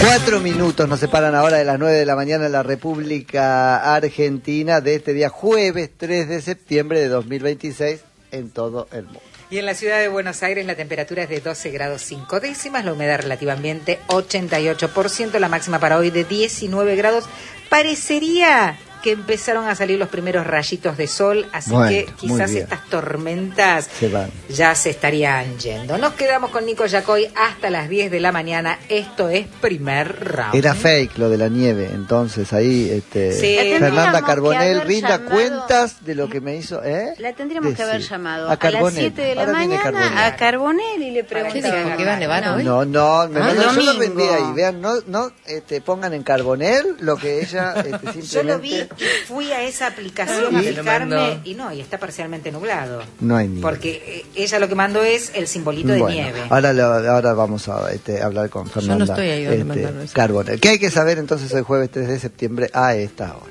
4 minutos nos separan ahora de las 9 de la mañana en la República Argentina de este día jueves 3 de septiembre de 2026 en todo el mundo. Y en la ciudad de Buenos Aires la temperatura es de 12 grados 5 décimas, la humedad relativa ambiente 88%, la máxima para hoy de 19 grados. Parecería que empezaron a salir los primeros rayitos de sol, así que quizás estas tormentas ya se estarían yendo. Nos quedamos con Nico Yacoy hasta las 10 de la mañana. Esto es Primer Round. Era fake lo de la nieve, entonces ahí Fernanda Carbonell rinda cuentas de lo que me hizo. La tendríamos que haber llamado a las 7 de la mañana a Carbonell y le preguntamos. ¿Qué le van hoy? No, yo lo vendí ahí. Vean, no pongan en Carbonell lo que ella simplemente... Yo lo vi y fui a esa aplicación a fijarme y está parcialmente nublado. No hay nieve. Porque ella lo que mandó es el simbolito de nieve. Ahora vamos a hablar con Fernanda. Yo no estoy ahí donde mandaron eso. Carbonell. ¿Qué hay que saber entonces hoy jueves 3 de septiembre a esta hora?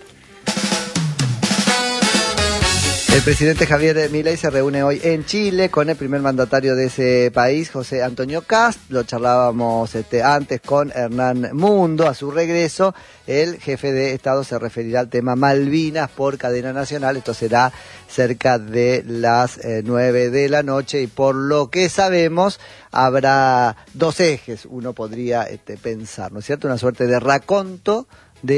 El presidente Javier Milei se reúne hoy en Chile con el primer mandatario de ese país, José Antonio Kast. Lo charlábamos antes con Hernán Mundo. A su regreso, el jefe de Estado se referirá al tema Malvinas por cadena nacional. Esto será cerca de las 9 de la noche y por lo que sabemos habrá dos ejes, uno podría pensar, ¿no es cierto? Una suerte de raconto